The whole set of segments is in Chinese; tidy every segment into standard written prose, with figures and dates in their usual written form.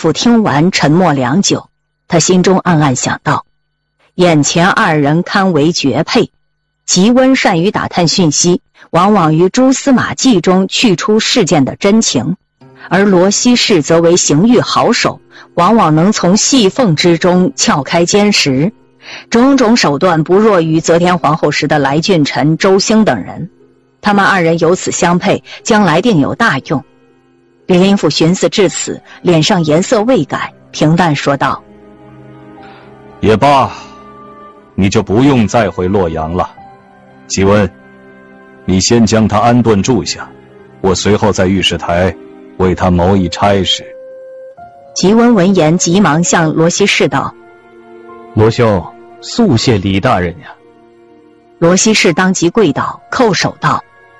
府听完，沉默良久，他心中暗暗想到，眼前二人堪为绝配。吉温善于打探讯息，往往于蛛丝马迹中去出事件的真情，而罗西氏则为刑狱好手，往往能从细缝之中撬开坚实，种种手段不弱于则天皇后时的来俊臣、周兴等人。他们二人由此相配，将来定有大用。李林甫寻思至此，脸上颜色未改，平淡说道： 也罢，你就不用再回洛阳了。吉温，你先将他安顿住下，我随后在御史台为他谋一差事。 吉温闻言急忙向罗西氏道： 罗兄，速谢李大人呀。 罗西氏当即跪倒，叩首道：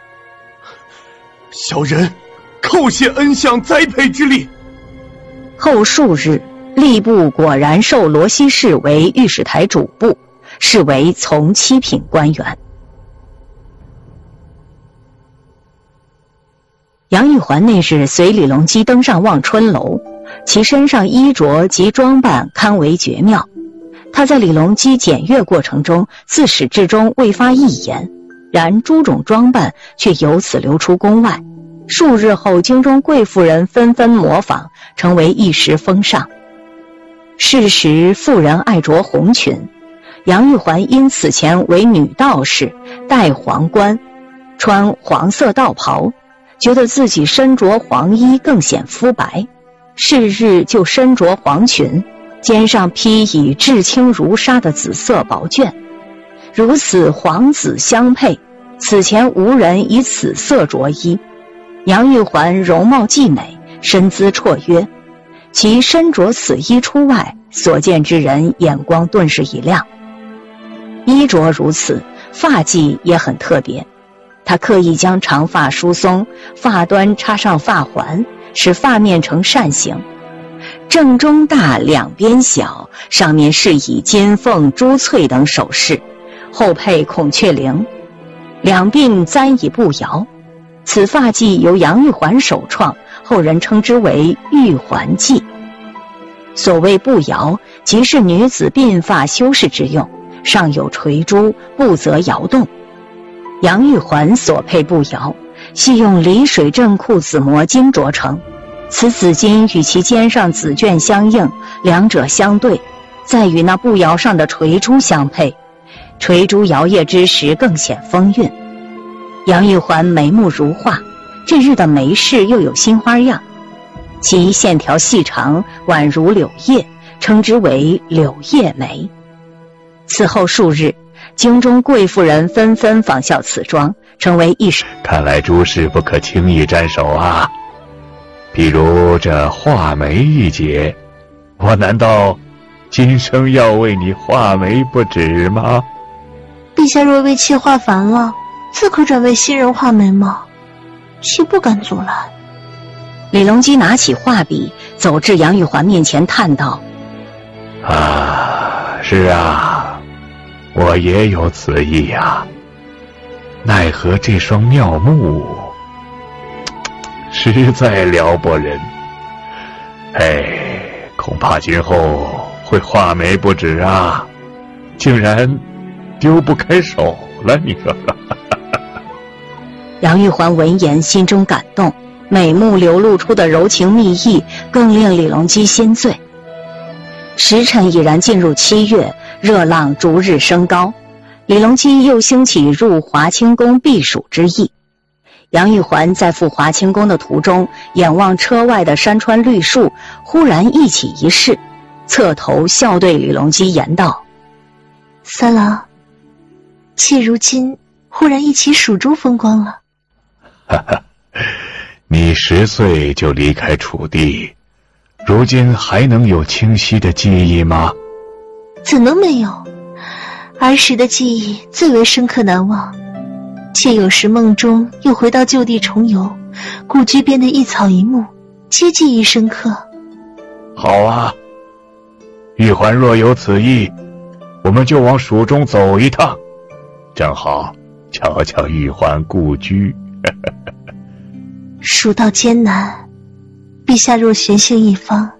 小人叩谢恩相栽培之力。 后数日，吏部果然授罗西氏为御史台主簿，是为从七品官员。杨玉环那日随李隆基登上望春楼，其身上衣着及装扮堪为绝妙。他在李隆基检阅过程中，自始至终未发一言，然诸种装扮却由此流出宫外。数日后，京中贵妇人纷纷模仿，成为一时风尚。是时妇人爱着红裙，杨玉环因此前为女道士，戴皇冠，穿黄色道袍，觉得自己身着黄衣更显肤白，是日就身着黄裙，肩上披以至轻如纱的紫色薄绢，如此黄紫相配，此前无人以此色着衣。杨玉环容貌既美，身姿绰约，其身着此衣出外，所见之人眼光顿时一亮。衣着如此，发髻也很特别，他刻意将长发梳松，发端插上发环，使发面呈扇形，正中大，两边小，上面饰以金凤、珠翠等首饰，后配孔雀翎，两鬓簪以步摇。此发髻由杨玉环首创，后人称之为玉环髻。所谓步摇，即是女子鬓发修饰之用，上有垂珠，不则摇动。杨玉环所配步摇，系用离水镇库紫磨金琢成，此紫金与其肩上紫绢相应，两者相对，再与那步摇上的垂珠相配，垂珠摇曳之时更显风韵。杨玉环眉目如画，这日的眉饰又有新花样，其线条细长，宛如柳叶，称之为柳叶眉。此后数日，京中贵妇人纷纷仿效此妆，成为一时。 看来诸事不可轻易沾手啊。譬如这画眉一节，我难道今生要为你画眉不止吗？ 陛下若为妾画烦了，自可转为新人画眉毛，妾不敢阻拦。 李隆基拿起画笔，走至杨玉环面前，叹道： 是啊，我也有此意呀。奈何这双妙目实在撩拨人，恐怕今后会画眉不止啊，竟然丢不开手了，你说说。 杨玉环闻言心中感动，美目流露出的柔情蜜意更令李隆基心醉。时辰已然进入7月，热浪逐日升高，李隆基又兴起入华清宫避暑之意。杨玉环在赴华清宫的途中，眼望车外的山川绿树，忽然忆起一事，侧头笑对李隆基言道： 三郎，妾如今忽然忆起蜀中风光了。 你10岁就离开楚地，如今还能有清晰的记忆吗？ 怎能没有？儿时的记忆最为深刻难忘，妾有时梦中又回到旧地重游，故居边的一草一木皆记忆深刻。 好啊，玉环若有此意，我们就往蜀中走一趟，正好瞧瞧玉环故居。 蜀道艰难，陛下若悬性一方，